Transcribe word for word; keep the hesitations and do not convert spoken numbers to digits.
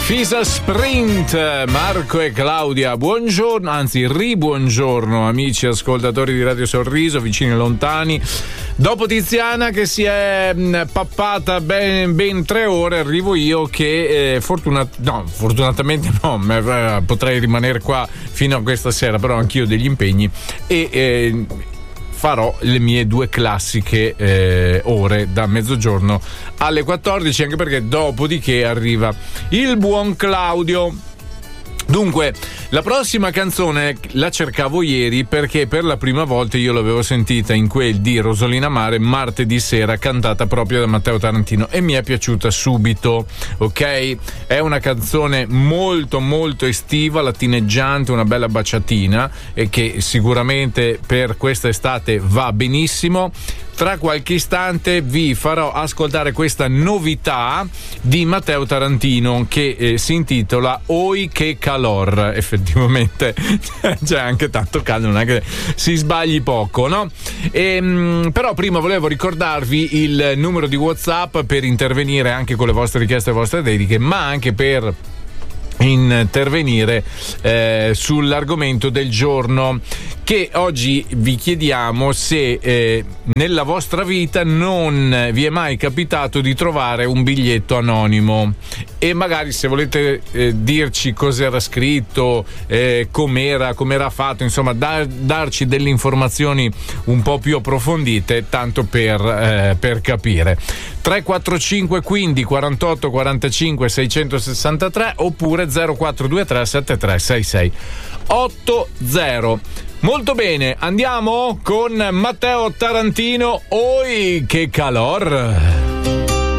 Fisa Sprint, Marco e Claudia, buongiorno, anzi ribuongiorno amici ascoltatori di Radio Sorriso, vicini e lontani. Dopo Tiziana che si è pappata ben, ben tre ore, arrivo io che eh, fortunat- no, fortunatamente no, ma, potrei rimanere qua fino a questa sera, però anch'io ho degli impegni e eh, farò le mie due classiche eh, ore da mezzogiorno alle quattordici, anche perché dopodiché arriva il buon Claudio. Dunque, la prossima canzone la cercavo ieri perché per la prima volta io l'avevo sentita in quel di Rosolina Mare martedì sera, cantata proprio da Matteo Tarantino, e mi è piaciuta subito, ok? È una canzone molto molto estiva, latineggiante, una bella baciatina e che sicuramente per questa estate va benissimo. Tra qualche istante vi farò ascoltare questa novità di Matteo Tarantino che eh, si intitola Oi che calor. Effettivamente c'è anche tanto caldo, non è che si sbagli poco, no? E, mh, però prima volevo ricordarvi il numero di WhatsApp per intervenire anche con le vostre richieste e le vostre dediche, ma anche per intervenire eh, sull'argomento del giorno, che oggi vi chiediamo se eh, nella vostra vita non vi è mai capitato di trovare un biglietto anonimo, e magari se volete eh, dirci cos'era scritto, eh, com'era, com'era fatto, insomma dar, darci delle informazioni un po' più approfondite, tanto per, eh, per capire. Tre quattro cinque quindi quarantotto quarantacinque seicentosessantatré oppure zero quattro due tre sette tre sei sei otto zero. Molto bene, andiamo con Matteo Tarantino, Oi che calor.